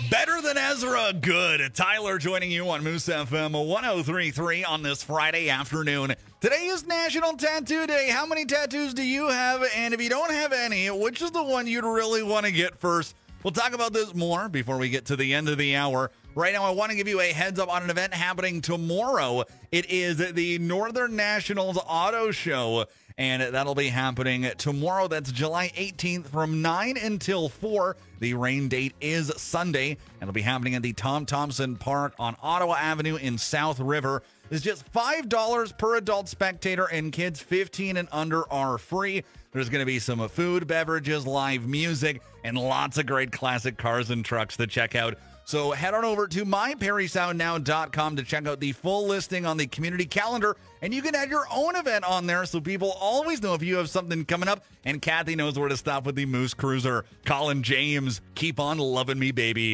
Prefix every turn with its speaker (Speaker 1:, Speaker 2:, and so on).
Speaker 1: Better than Ezra, good. Tyler joining you on Moose FM 103.3 on this Friday afternoon. Today is National Tattoo Day. How many tattoos do you have? And if you don't have any, which is the one you'd really want to get first? We'll talk about this more before we get to the end of the hour. Right now, I want to give you a heads up on an event happening tomorrow. It is the Northern Nationals Auto Show, and that'll be happening tomorrow. That's July 18th from 9 until 4. The rain date is Sunday, and it'll be happening at the Tom Thompson Park on Ottawa Avenue in South River. It's just $5 per adult spectator, and kids 15 and under are free. There's going to be some food, beverages, live music, and lots of great classic cars and trucks to check out. So head on over to myperrysoundnow.com to check out the full listing on the community calendar, and you can add your own event on there so people always know if you have something coming up. And Kathy knows where to stop with the Moose Cruiser. Colin James, keep on loving me, baby.